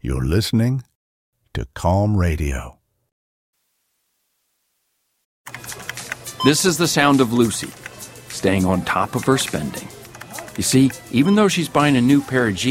You're listening to Calm Radio. This is the sound of Lucy, staying on top of her spending. You see, even though she's buying a new pair of jeans,